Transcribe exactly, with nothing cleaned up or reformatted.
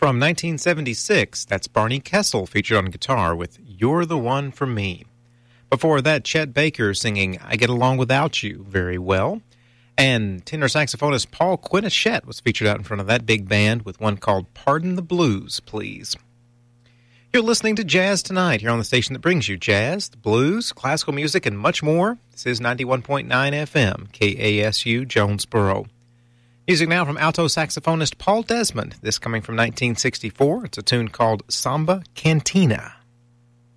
From nineteen seventy-six, that's Barney Kessel featured on guitar with You're the One for Me. Before that, Chet Baker singing I Get Along Without You very well. And tenor saxophonist Paul Quinichette was featured out in front of that big band with one called Pardon the Blues, Please. You're listening to Jazz Tonight here on the station that brings you jazz, the blues, classical music, and much more. This is ninety-one point nine F M, K A S U, Jonesboro. Music now from alto saxophonist Paul Desmond. This coming from nineteen sixty-four. It's a tune called Samba Cantina.